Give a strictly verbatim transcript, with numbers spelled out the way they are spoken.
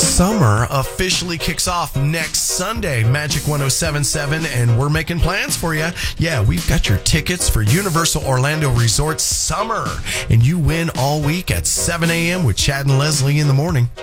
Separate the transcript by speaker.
Speaker 1: Summer officially kicks off next Sunday, Magic one oh seven point seven, and we're making plans for you. Yeah, we've got your tickets for Universal Orlando Resort Summer, and you win all week at seven a.m. with Chad and Leslie in the morning.